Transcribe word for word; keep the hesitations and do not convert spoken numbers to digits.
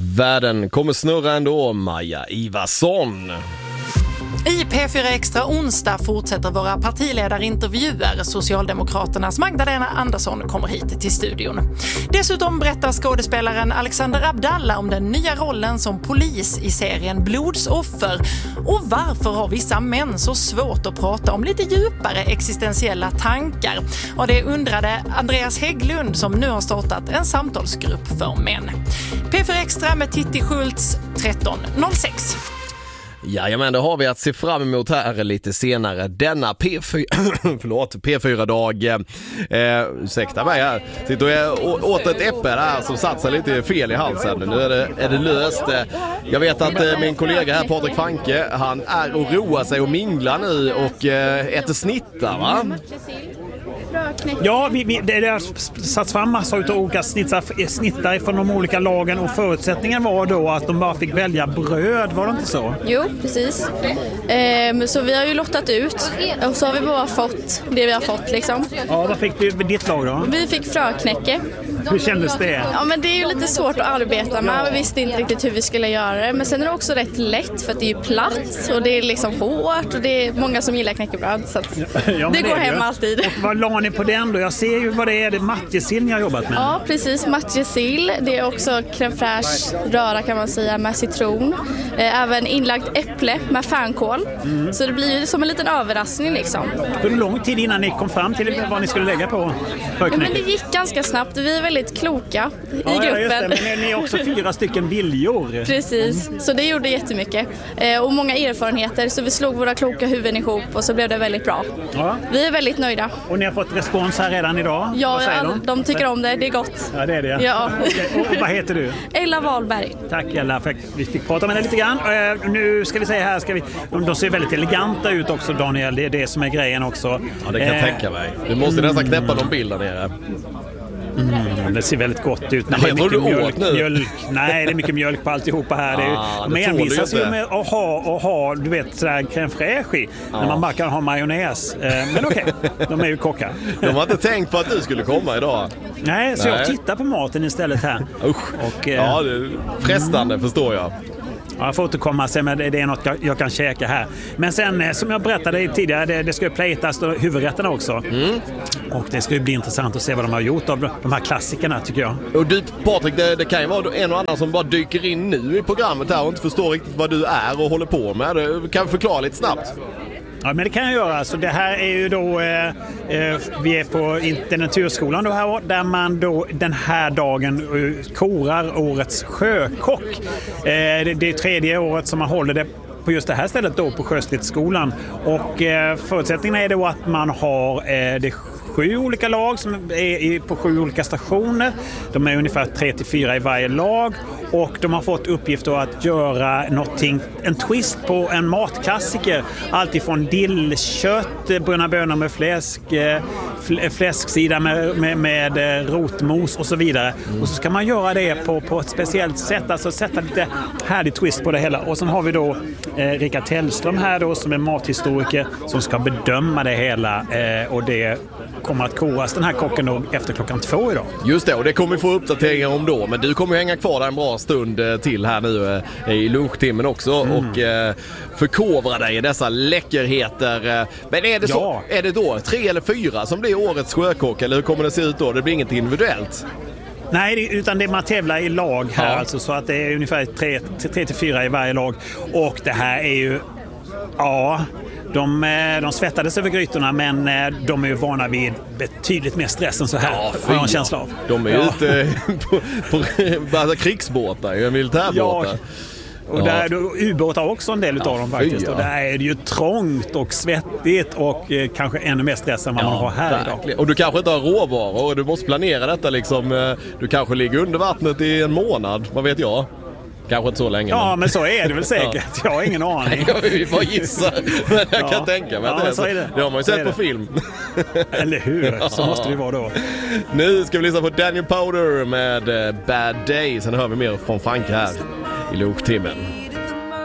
Världen kommer snurra ändå, Maja Ivarsson. I P fyra Extra onsdag fortsätter våra partiledarintervjuer. Socialdemokraternas Magdalena Andersson kommer hit till studion. Dessutom berättar skådespelaren Alexander Abdallah om den nya rollen som polis i serien Blodsoffer. Och varför har vissa män så svårt att prata om lite djupare existentiella tankar? Och det undrade Andreas Hägglund som nu har startat en samtalsgrupp för män. P fyra Extra med Titti Schultz tretton noll sex. Jajamän, det har vi att se fram emot här lite senare. Denna P fyra, förlåt, P fyra-dag. Eh, ursäkta mig här. Sitter jag åt ett äpple här som satt sig lite fel i halsen. Nu är det, är det löst. Jag vet att eh, min kollega här, Patrik Fanke, han är och roar sig och minglar nu och eh, äter snittar, va? Ja, vi, vi, det har satt fram massa av olika snittar, snittar från de olika lagen och förutsättningen var då att de bara fick välja bröd, var det inte så? Jo, precis. Ehm, så vi har ju lottat ut och så har vi bara fått det vi har fått liksom. Ja, vad fick du med ditt lag då? Vi fick fröknäcke. Hur kändes det? Ja, men det är ju lite svårt att arbeta med. Vi visste inte riktigt hur vi skulle göra det. Men sen är det också rätt lätt för att det är ju platt och det är liksom hårt och det är många som gillar knäckebröd. Så att ja, det går hem alltid. Och vad la ni på den då? Jag ser ju vad det är. Det är matjessill ni har jobbat med. Ja, precis. Matjessill. Det är också crème fraîche röra kan man säga med citron. Även inlagt äpple med fänkål. Mm. Så det blir ju som en liten överraskning liksom. Hur lång tid innan ni kom fram till vad ni skulle lägga på förknäcket? Ja, men det gick ganska snabbt. Vi är väldigt kloka i ja, gruppen. Ja, just det. Men ni är också fyra stycken viljor. Precis, mm. Så det gjorde jättemycket. Eh, och många erfarenheter, så vi slog våra kloka huvuden ihop och så blev det väldigt bra. Ja. Vi är väldigt nöjda. Och ni har fått respons här redan idag? Ja, ja de? de tycker om det. Det är gott. Ja, det är det. Ja. Och, och vad heter du? Ella Wahlberg. Tack Ella, för vi fick prata med dig lite grann. Uh, nu ska vi säga här, ska vi, de ser väldigt eleganta ut också, Daniel. Det är det som är grejen också. Ja, det kan jag uh, tänka mig. Du måste nästan knäppa någon bild där nere. Mm, det ser väldigt gott ut. Nej, det är mycket mjölk, nu. mjölk. Nej, det är mycket mjölk på alltihopa här. Det är, ah, de envisas ju med att ha, och ha du vet, sådär crème fraîche i. Ah. När man bara kan ha majonnäs. Men okej, okay, de är ju kockar. De har inte tänkt på att du skulle komma idag. Nej, så Nej. jag tittar på maten istället här. Usch. Och, eh, ja, det är frestande, mm. förstår jag. Ja, jag får återkomma sen, men det är något jag, jag kan käka här. Men sen, som jag berättade tidigare, det, det ska ju platas huvudrätterna också. Mm. Och det ska ju bli intressant att se vad de har gjort av de här klassikerna, tycker jag. Och du, Patrik, det, det kan ju vara en och annan som bara dyker in nu i programmet här och inte förstår riktigt vad du är och håller på med. Du kan förklara lite snabbt. Ja, men det kan jag göra. Så det här är ju då, eh, eh, vi är på Intendenturskolan då här, där man då den här dagen eh, korar årets sjökock. Eh, det, det är tredje året som man håller det på just det här stället då på Sjöstridsskolan. Och eh, förutsättningen är då att man har eh, det sju olika lag som är på sju olika stationer. De är ungefär tre till fyra i varje lag och de har fått uppgift att göra någonting, en twist på en matklassiker. Allt ifrån dillkött, bruna bönor med fläsk, fläsksida med, med, med rotmos och så vidare. Mm. Och så ska man göra det på, på ett speciellt sätt, alltså sätta lite härlig twist på det hela. Och sen har vi då eh, Rickard Tellström här då som är mathistoriker som ska bedöma det hela eh, och det kommer att koras den här kocken då efter klockan två idag. Just det, och det kommer vi få uppdateringar om då. Men du kommer ju hänga kvar där en bra stund till här nu eh, i lunchtimmen också mm. och eh, förkovra dig i dessa läckerheter. Men är det, ja. så, är det då tre eller fyra som blir årets sjökock eller hur kommer det se ut då? Det blir inget individuellt? Nej, utan det är man tävlar i lag här, ja. alltså, så att det är ungefär tre till fyra i varje lag. Och det här är ju, ja... De, de svettades över grytorna, men de är ju vana vid betydligt mer stress än så här. Ja, har jag en känsla av. De är ju ja. ute på, på, på krigsbåtar, militärbåtar. Ja. Och ja. där är ubåtar också en del utav ja, dem faktiskt. Ja. Och där är det ju trångt och svettigt och eh, kanske ännu mer stress än vad ja, man har här verkligen. Idag. Och du kanske inte har råvaror och du måste planera detta liksom. Du kanske ligger under vattnet i en månad, vad vet jag. Kanske inte så länge. Ja, men, men så är det väl säkert. Ja. Jag har ingen aning. Vi får gissa. Men jag ja. kan tänka mig. Ja, det, så är det. det har man ju så sett på film. Eller hur? Så måste det vara då. Nu ska vi lyssna på Daniel Powder med Bad Day. Sen hör vi mer från Frank här i lunchtimmen.